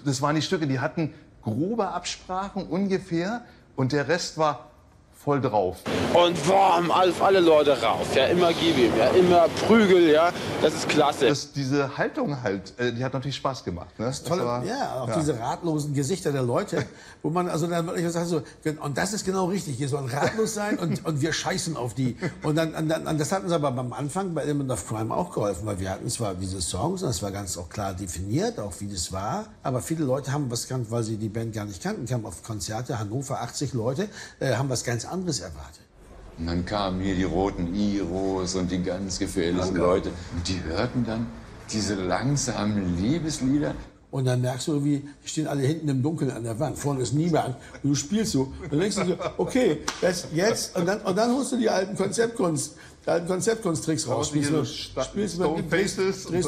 das waren die Stücke, die hatten grobe Absprachen ungefähr und der Rest war voll drauf. Und boom, auf alle Leute rauf, ja, immer gib ihm, ja, immer Prügel, ja, das ist klasse. Diese Haltung halt, die hat natürlich Spaß gemacht. Ne? Tolle, auch diese ratlosen Gesichter der Leute, wo man also dann wirklich sagt so, und das ist genau richtig, wir sollen ratlos sein und wir scheißen auf die. Und dann das hat uns aber beim Anfang bei Element of Crime auch geholfen, weil wir hatten zwar diese Songs, und das war ganz auch klar definiert, auch wie das war, aber viele Leute haben was gekannt, weil sie die Band gar nicht kannten, kamen auf Konzerte, Hannover, 80 Leute, haben was ganz anderes erwartet. Und dann kamen hier die roten Iros und die ganz gefährlichen Leute. Und die hörten dann diese langsamen Liebeslieder. Und dann merkst du, wie die stehen alle hinten im Dunkeln an der Wand. Vorne ist niemand. Und du spielst so. Und dann denkst du so, okay, jetzt. Und dann holst du die alten Konzeptkunsttricks raus. Spielst du mit Stonefaces.